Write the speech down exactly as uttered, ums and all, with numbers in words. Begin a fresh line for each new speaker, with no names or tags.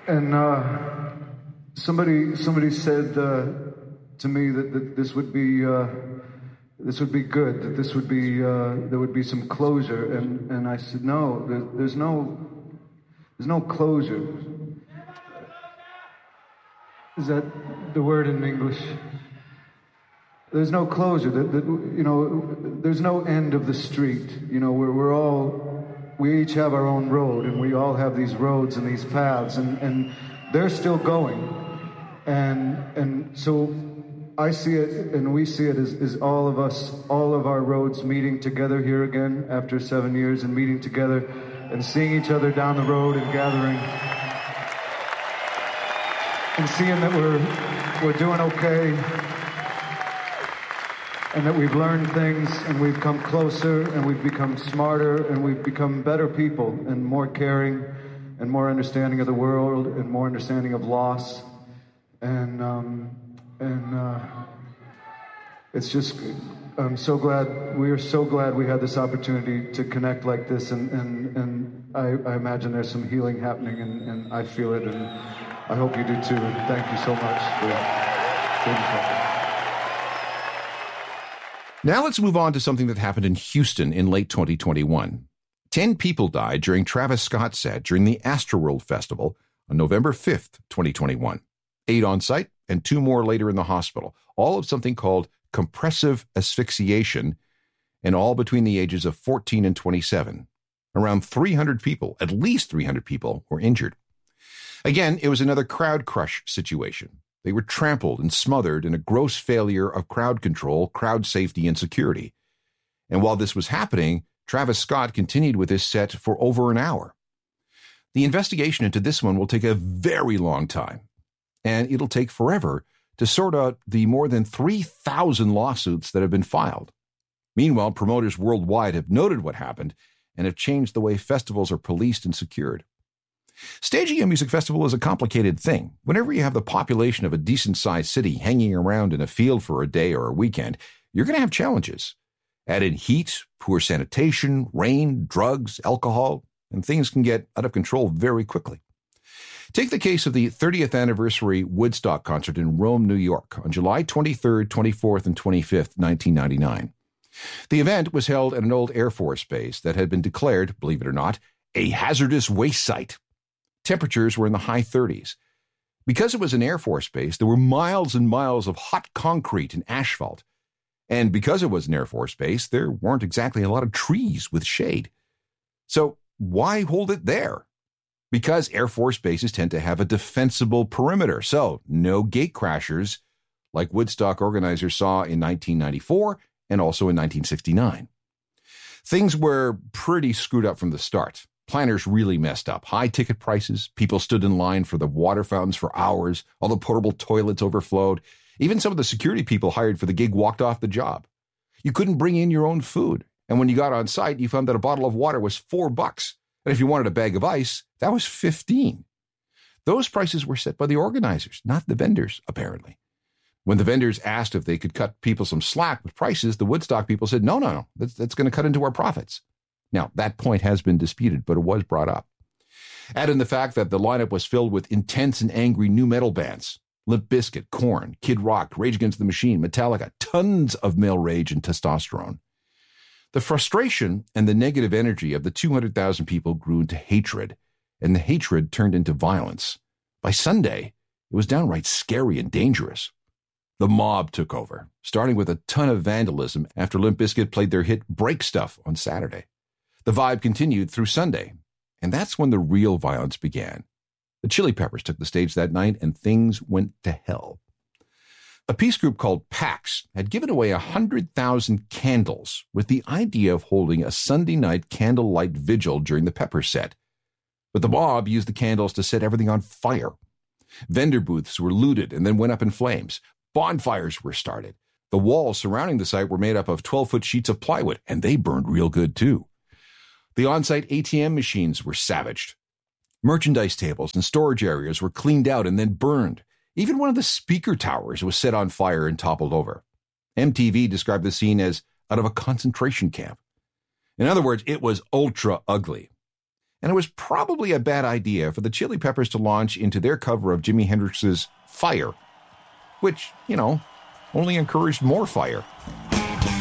And uh, somebody somebody said uh, to me that, that this would be uh, this would be good, that this would be uh, there would be some closure, and, and I said no, there, there's no there's no closure. Is that the word in English? There's no closure. That, that you know, there's no end of the street. You know, we're we're all. We each have our own road, and we all have these roads and these paths, and, and they're still going. And and so I see it, and we see it as, as all of us, all of our roads meeting together here again after seven years and meeting together and seeing each other down the road and gathering and seeing that we're we're doing okay. And that we've learned things, and we've come closer, and we've become smarter, and we've become better people, and more caring, and more understanding of the world, and more understanding of loss. And um, and uh, it's just, I'm so glad, we are so glad we had this opportunity to connect like this, and, and, and I, I imagine there's some healing happening, and, and I feel it, and I hope you do too. And thank you so much for being here.
Now let's move on to something that happened in Houston in late twenty twenty-one. Ten people died during Travis Scott's set during the Astroworld Festival on November fifth, twenty twenty-one. Eight on site and two more later in the hospital, all of something called compressive asphyxiation, and all between the ages of fourteen and twenty-seven. Around three hundred people, at least three hundred people, were injured. Again, it was another crowd crush situation. They were trampled and smothered in a gross failure of crowd control, crowd safety, and security. And while this was happening, Travis Scott continued with his set for over an hour. The investigation into this one will take a very long time, and it'll take forever to sort out the more than three thousand lawsuits that have been filed. Meanwhile, promoters worldwide have noted what happened and have changed the way festivals are policed and secured. Staging a music festival is a complicated thing. Whenever you have the population of a decent-sized city hanging around in a field for a day or a weekend, you're going to have challenges. Add in heat, poor sanitation, rain, drugs, alcohol, and things can get out of control very quickly. Take the case of the thirtieth anniversary Woodstock concert in Rome, New York, on July twenty-third, twenty-fourth, and twenty-fifth, nineteen ninety-nine. The event was held at an old Air Force base that had been declared, believe it or not, a hazardous waste site. Temperatures were in the high thirties. Because it was an Air Force base, there were miles and miles of hot concrete and asphalt. And because it was an Air Force base, there weren't exactly a lot of trees with shade. So why hold it there? Because Air Force bases tend to have a defensible perimeter, so no gate crashers like Woodstock organizers saw in nineteen ninety-four and also in nineteen sixty-nine. Things were pretty screwed up from the start. Planners really messed up. High ticket prices, people stood in line for the water fountains for hours, all the portable toilets overflowed. Even some of the security people hired for the gig walked off the job. You couldn't bring in your own food. And when you got on site, you found that a bottle of water was four bucks. And if you wanted a bag of ice, that was fifteen. Those prices were set by the organizers, not the vendors, apparently. When the vendors asked if they could cut people some slack with prices, the Woodstock people said, no, no, no, that's, that's going to cut into our profits. Now, that point has been disputed, but it was brought up. Add in the fact that the lineup was filled with intense and angry new metal bands. Limp Bizkit, Korn, Kid Rock, Rage Against the Machine, Metallica, tons of male rage and testosterone. The frustration and the negative energy of the two hundred thousand people grew into hatred, and the hatred turned into violence. By Sunday, it was downright scary and dangerous. The mob took over, starting with a ton of vandalism after Limp Bizkit played their hit Break Stuff on Saturday. The vibe continued through Sunday, and that's when the real violence began. The Chili Peppers took the stage that night, and things went to hell. A peace group called PAX had given away one hundred thousand candles with the idea of holding a Sunday night candlelight vigil during the Peppers set. But the mob used the candles to set everything on fire. Vendor booths were looted and then went up in flames. Bonfires were started. The walls surrounding the site were made up of twelve-foot sheets of plywood, and they burned real good, too. The on-site A T M machines were savaged. Merchandise tables and storage areas were cleaned out and then burned. Even one of the speaker towers was set on fire and toppled over. M T V described the scene as out of a concentration camp. In other words, it was ultra ugly. and it was probably a bad idea for the Chili Peppers to launch into their cover of Jimi Hendrix's Fire, which, you know, only encouraged more fire.